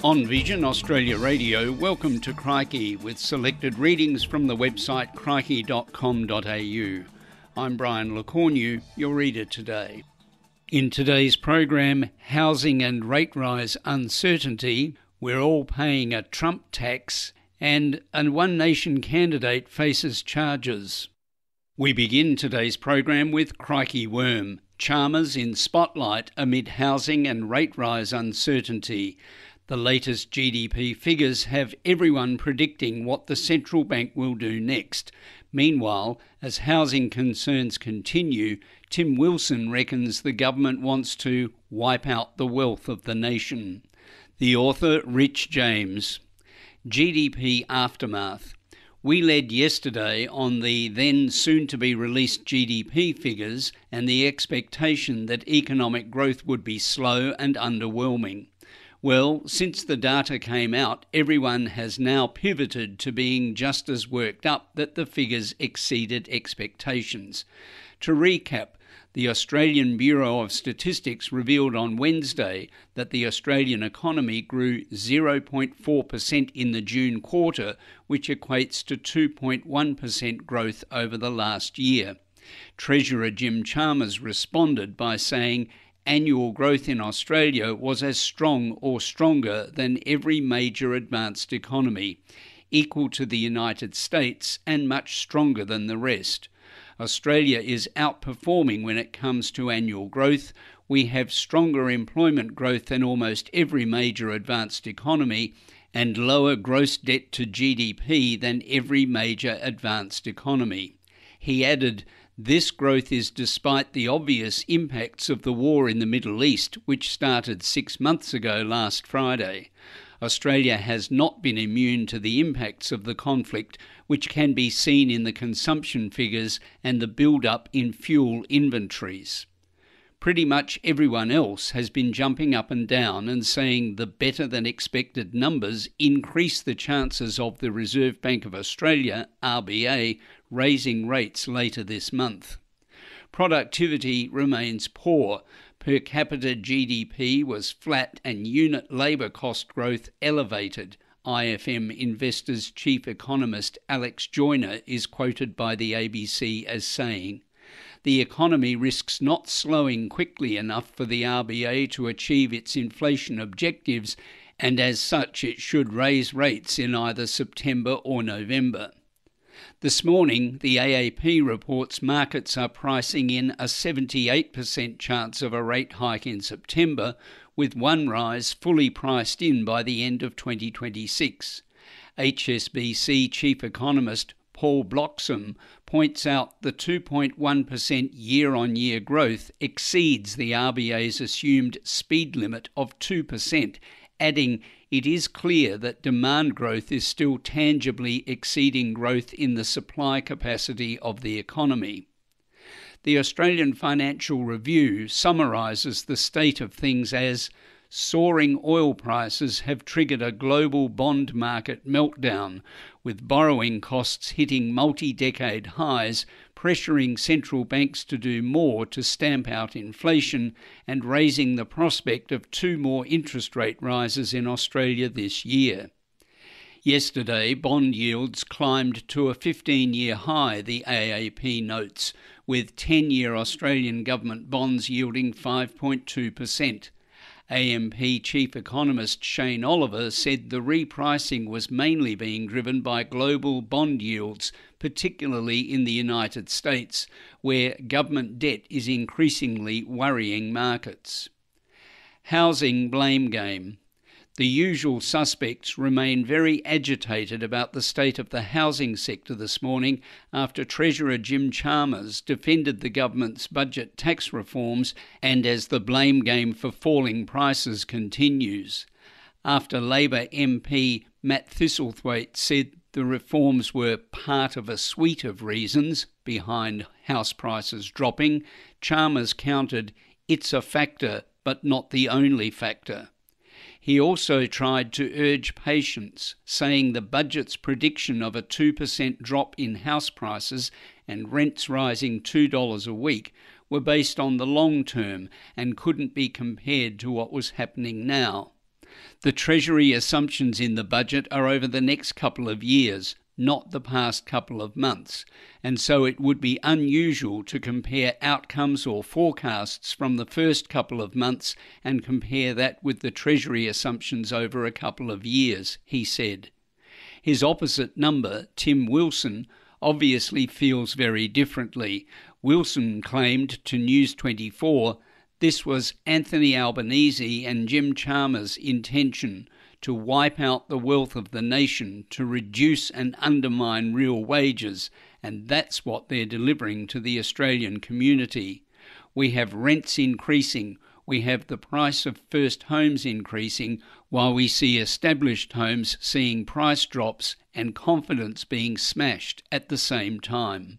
On Vision Australia Radio, welcome to Crikey with selected readings from the website crikey.com.au. I'm Brian LeCornu, your reader today. In today's program, housing and rate rise uncertainty, we're all paying a Trump tax, and a One Nation candidate faces charges. We begin today's program with Crikey Worm, Chalmers in spotlight amid housing and rate rise uncertainty. The latest GDP figures have everyone predicting what the central bank will do next. Meanwhile, as housing concerns continue, Tim Wilson reckons the government wants to wipe out the wealth of the nation. The author, Rich James. GDP Aftermath. We led yesterday on the then soon-to-be-released GDP figures and the expectation that economic growth would be slow and underwhelming. Well, since the data came out, everyone has now pivoted to being just as worked up that the figures exceeded expectations. To recap, the Australian Bureau of Statistics revealed on Wednesday that the Australian economy grew 0.4% in the June quarter, which equates to 2.1% growth over the last year. Treasurer Jim Chalmers responded by saying annual growth in Australia was as strong or stronger than every major advanced economy, equal to the United States and much stronger than the rest. Australia is outperforming when it comes to annual growth. We have stronger employment growth than almost every major advanced economy and lower gross debt to GDP than every major advanced economy. He added, "This growth is despite the obvious impacts of the war in the Middle East, which started 6 months ago last Friday. Australia has not been immune to the impacts of the conflict, which can be seen in the consumption figures and the build-up in fuel inventories." Pretty much everyone else has been jumping up and down and saying the better-than-expected numbers increase the chances of the Reserve Bank of Australia, RBA, raising rates later this month. Productivity remains poor. Per capita GDP was flat and unit labour cost growth elevated. IFM Investors chief economist Alex Joyner is quoted by the ABC as saying, "The economy risks not slowing quickly enough for the RBA to achieve its inflation objectives, and as such it should raise rates in either September or November." This morning, the AAP reports markets are pricing in a 78% chance of a rate hike in September, with one rise fully priced in by the end of 2026. HSBC chief economist Paul Bloxham points out the 2.1% year-on-year growth exceeds the RBA's assumed speed limit of 2%, adding, "It is clear that demand growth is still tangibly exceeding growth in the supply capacity of the economy." The Australian Financial Review summarises the state of things as, "Soaring oil prices have triggered a global bond market meltdown, with borrowing costs hitting multi-decade highs, pressuring central banks to do more to stamp out inflation and raising the prospect of 2 more interest rate rises in Australia this year." Yesterday, bond yields climbed to a 15-year high, the AAP notes, with 10-year Australian government bonds yielding 5.2%. AMP chief economist Shane Oliver said the repricing was mainly being driven by global bond yields, particularly in the United States, where government debt is increasingly worrying markets. Housing blame game. The usual suspects remain very agitated about the state of the housing sector this morning after Treasurer Jim Chalmers defended the government's budget tax reforms and as the blame game for falling prices continues. After Labor MP Matt Thistlethwaite said the reforms were part of a suite of reasons behind house prices dropping, Chalmers countered, "It's a factor, but not the only factor." He also tried to urge patience, saying the budget's prediction of a 2% drop in house prices and rents rising $2 a week were based on the long term and couldn't be compared to what was happening now. The Treasury assumptions in the budget are over the next couple of years, not the past couple of months, and so it would be unusual to compare outcomes or forecasts from the first couple of months and compare that with the Treasury assumptions over a couple of years, he said. His opposite number, Tim Wilson, obviously feels very differently. Wilson claimed to News 24 this was Anthony Albanese and Jim Chalmers' intention to wipe out the wealth of the nation, to reduce and undermine real wages, and that's what they're delivering to the Australian community. We have rents increasing, we have the price of first homes increasing, while we see established homes seeing price drops and confidence being smashed at the same time.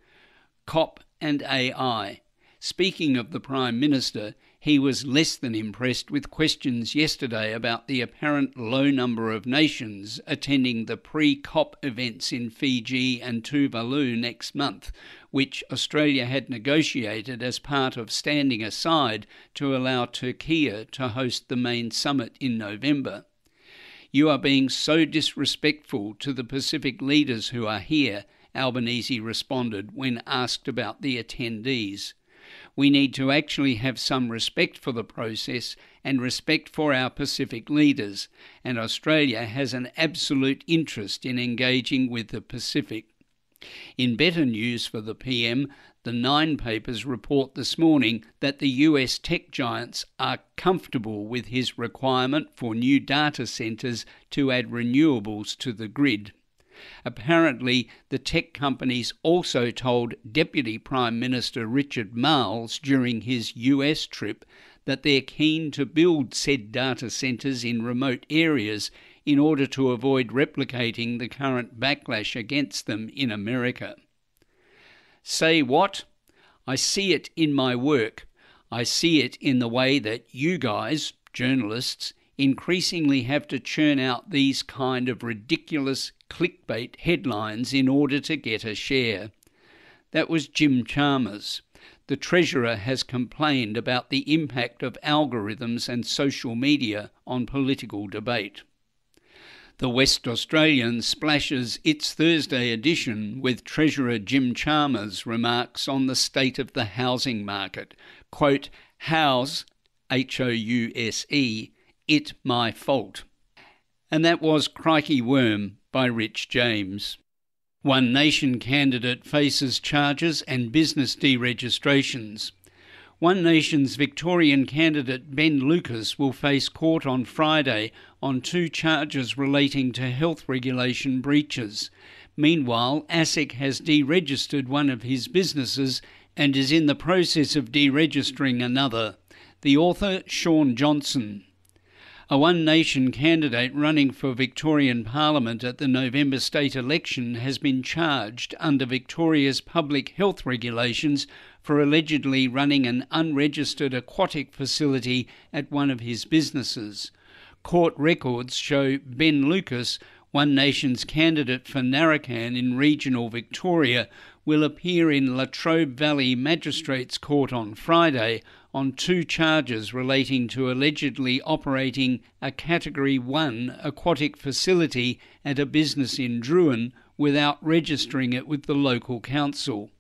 COP and AI. Speaking of the Prime Minister, he was less than impressed with questions yesterday about the apparent low number of nations attending the pre-COP events in Fiji and Tuvalu next month, which Australia had negotiated as part of standing aside to allow Turkey to host the main summit in November. "You are being so disrespectful to the Pacific leaders who are here," Albanese responded when asked about the attendees. "We need to actually have some respect for the process and respect for our Pacific leaders, and Australia has an absolute interest in engaging with the Pacific." In better news for the PM, the Nine papers report this morning that the US tech giants are comfortable with his requirement for new data centres to add renewables to the grid. Apparently, the tech companies also told Deputy Prime Minister Richard Marles during his US trip that they're keen to build said data centres in remote areas in order to avoid replicating the current backlash against them in America. Say what? I see it in my work. I see it in the way that you guys, journalists, increasingly have to churn out these kind of ridiculous clickbait headlines in order to get a share. That was Jim Chalmers. The Treasurer has complained about the impact of algorithms and social media on political debate. The West Australian splashes its Thursday edition with Treasurer Jim Chalmers' remarks on the state of the housing market. Quote, "House, House, it my fault." And that was Crikey Worm by Rich James. One Nation candidate faces charges and business deregistrations. One Nation's Victorian candidate Ben Lucas will face court on Friday on 2 charges relating to health regulation breaches. Meanwhile, ASIC has deregistered one of his businesses and is in the process of deregistering another. The author, Sean Johnson. A One Nation candidate running for Victorian Parliament at the November state election has been charged under Victoria's public health regulations for allegedly running an unregistered aquatic facility at one of his businesses. Court records show Ben Lucas, One Nation's candidate for Narrabeen in regional Victoria, will appear in Latrobe Valley Magistrates Court on Friday on 2 charges relating to allegedly operating a Category 1 aquatic facility at a business in Druin without registering it with the local council.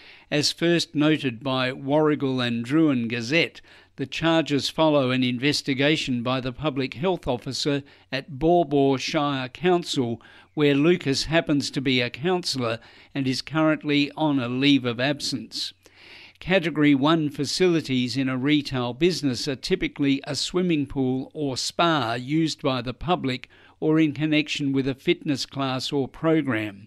As first noted by Warragul and Druin Gazette, the charges follow an investigation by the Public Health Officer at Baw Baw Shire Council, where Lucas happens to be a councillor and is currently on a leave of absence. Category 1 facilities in a retail business are typically a swimming pool or spa used by the public or in connection with a fitness class or program.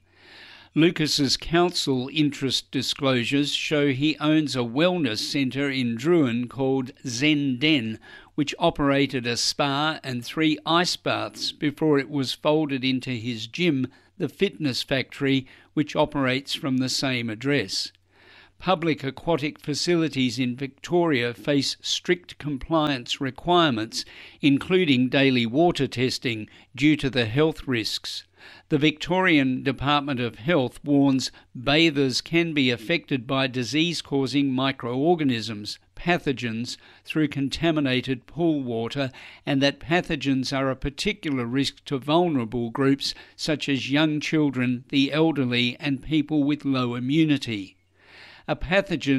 Lucas's council interest disclosures show he owns a wellness centre in Druin called Zen Den, which operated a spa and 3 ice baths before it was folded into his gym, the Fitness Factory, which operates from the same address. Public aquatic facilities in Victoria face strict compliance requirements, including daily water testing, due to the health risks. The Victorian Department of Health warns bathers can be affected by disease-causing microorganisms, pathogens through contaminated pool water, and that pathogens are a particular risk to vulnerable groups such as young children, the elderly, and people with low immunity. A pathogen